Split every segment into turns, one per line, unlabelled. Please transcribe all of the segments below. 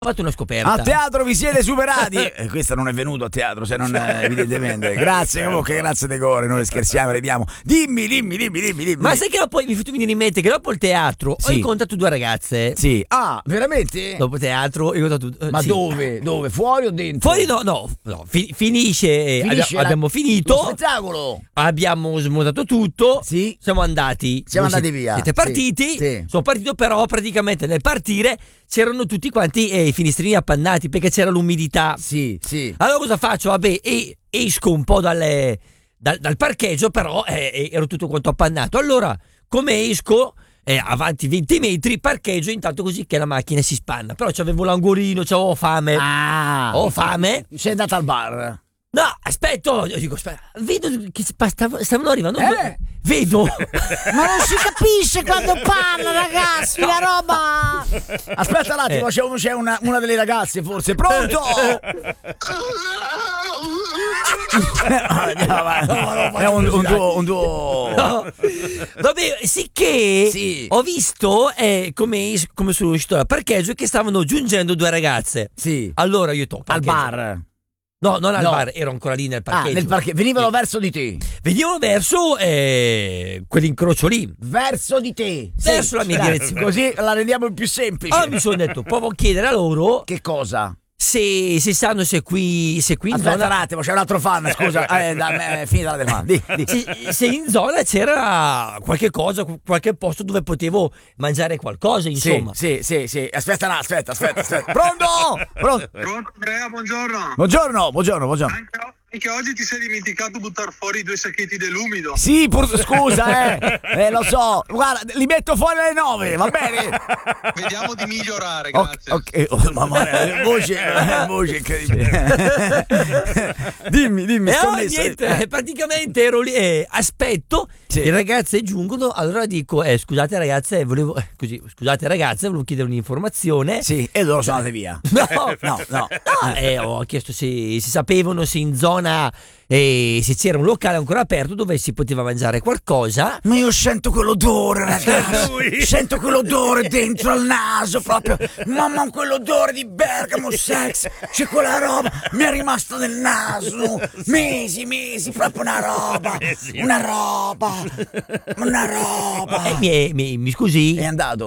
fatto una scoperta.
A teatro vi siete superati. Questa non è venuto a teatro, se non evidentemente. Grazie, comunque, grazie De Core, noi scherziamo, ridiamo. Dimmi.
Ma sai che poi mi viene in mente che dopo il teatro ho
Sì.
incontrato due ragazze.
Sì. Ah, veramente?
Dopo teatro ho incontrato
Ma
sì.
Dove? Fuori o dentro?
Fuori no. Finisce abbiamo finito.
Lo spettacolo.
Abbiamo smontato tutto.
Sì.
Siamo andati.
Siamo
Voi
andati via.
Siete partiti.
Sì.
Sono partito, però praticamente nel partire c'erano tutti quanti i finestrini appannati perché c'era l'umidità.
Sì.
Allora cosa faccio? Vabbè, esco un po' dal parcheggio, però ero tutto quanto appannato. Allora, come esco, avanti 20 metri, parcheggio intanto così che la macchina si spanna. Però c'avevo l'angolino, c'avevo fame.
Ah.
Ho fame.
Sei andata al bar?
No, aspetta, vedo che stavano arrivando. Vedo.
Ma non si capisce quando parla, ragazzi, la roba.
Aspetta un attimo, c'è una delle ragazze forse. Pronto? È un tuo.
No. Vabbè, sicché
Sì.
ho visto come sono uscito dal parcheggio che stavano giungendo due ragazze.
Sì.
Allora io tocco
Al bar.
No, non al
No.
bar, ero ancora lì nel parcheggio.
Nel parcheggio. Venivano verso di te.
Venivano verso quell'incrocio lì.
Verso di te.
Verso la mia direzione.
Così la rendiamo più semplice.
Allora mi sono detto, provo a chiedere a loro
Che cosa?
se sanno se qui in
Aspetta
zona.
un attimo, c'è un altro fan, scusa. Finita la telefonata. Di.
Se in zona c'era qualche cosa, qualche posto dove potevo mangiare qualcosa, insomma.
Sì. Aspetta. Pronto?
Pronto Andrea, buongiorno.
Buongiorno.
Anche oggi ti sei dimenticato di buttare fuori i 2 sacchetti dell'umido.
Sì, scusa, lo so. Guarda, li metto fuori alle 9, va bene?
Vediamo di migliorare, grazie.
Ok. Oh, mamma mia, voce incredibile. Dimmi, sconnesso.
Niente, praticamente ero lì, aspetto,
Sì.
le ragazze giungono, allora dico, scusate ragazze, volevo chiedere un'informazione.
Sì, e loro sono andate via.
No. Ho chiesto se si sapevano se in zona se c'era un locale ancora aperto dove si poteva mangiare qualcosa.
Ma io sento quell'odore, ragazzi. Sento quell'odore dentro al naso proprio. Mamma, quell'odore di Bergamo Sex. C'è quella roba. Mi è rimasta nel naso. Mesi. Proprio una roba.
Mi scusi?
È andato.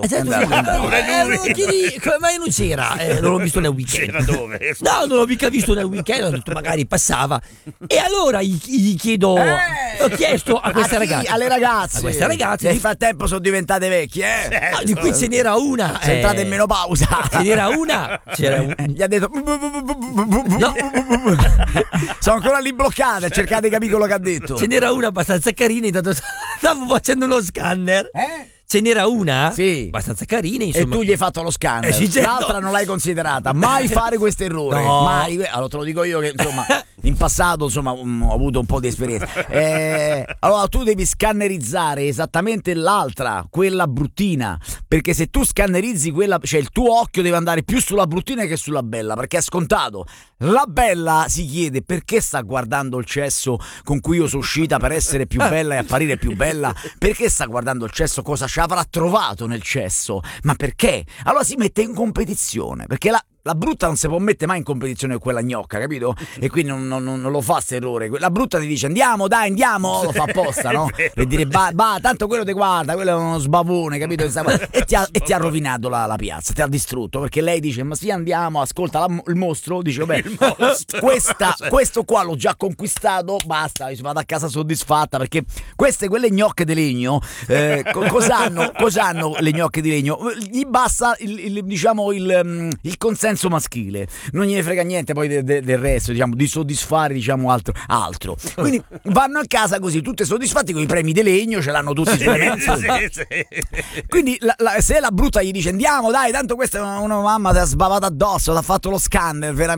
Ma io non c'era, non l'ho visto nel weekend.
C'era dove?
No, non l'ho mica visto nel weekend, ho detto magari passava. E allora gli chiedo, ho chiesto a queste ragazze.
Alle ragazze.
A queste ragazze.
Nel frattempo sono diventate vecchie,
No, di cui ce n'era una.
Sei entrata in menopausa.
Ce n'era una.
Gli ha detto.
No.
Sono ancora lì bloccate. Cercate di capire quello che ha detto.
Ce n'era una abbastanza carina, intanto stavo facendo uno scanner. Ce n'era una
Sì.
abbastanza carina,
E
insomma.
tu gli hai fatto lo scanner.
Sì, certo.
L'altra non l'hai considerata. Mai fare questo errore.
No.
Mai. Allora te lo dico io che insomma in passato insomma ho avuto un po' di esperienza. Allora tu devi scannerizzare esattamente l'altra, quella bruttina, perché se tu scannerizzi quella, cioè il tuo occhio deve andare più sulla bruttina che sulla bella, perché è scontato. La bella si chiede perché sta guardando il cesso con cui io sono uscita per essere più bella e apparire più bella, perché sta guardando il cesso, cosa ci avrà trovato nel cesso, ma perché? Allora si mette in competizione, perché la brutta non si può mettere mai in competizione con quella gnocca, capito? E quindi non lo fa questo errore. La brutta ti dice andiamo, lo fa apposta, no? Per dire tanto quello ti guarda, quello è uno sbavone, capito? E ti ha rovinato la piazza, ti ha distrutto, perché lei dice ma sì andiamo, ascolta il mostro, dice vabbè, questo qua l'ho già conquistato, basta, vado a casa soddisfatta, perché quelle gnocche di legno, cosa hanno le gnocche di legno? Gli basta il consenso maschile, non gliene frega niente poi del resto, diciamo, di soddisfare, diciamo, altro. Quindi vanno a casa così, tutte soddisfatti con i premi di legno, ce l'hanno tutti sulle mani. Quindi se la brutta gli dice andiamo, dai, tanto questa è una mamma ti ha sbavato addosso, ti ha fatto lo scanner, veramente.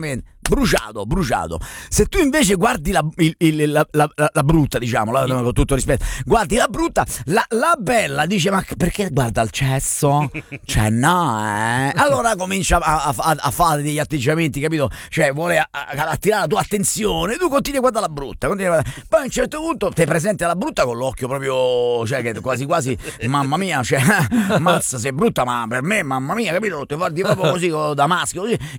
bruciato. Se tu invece guardi la brutta, diciamo, con tutto rispetto, guardi la brutta, la bella dice: ma perché guarda il cesso? Cioè no, allora comincia a fare degli atteggiamenti, capito? Cioè vuole attirare la tua attenzione, tu continui a guardare la brutta, poi a un certo punto ti presenti alla brutta con l'occhio proprio, cioè che quasi mamma mia, cioè mazza, sei brutta, ma per me mamma mia, capito? Ti guardi proprio così da maschio, così.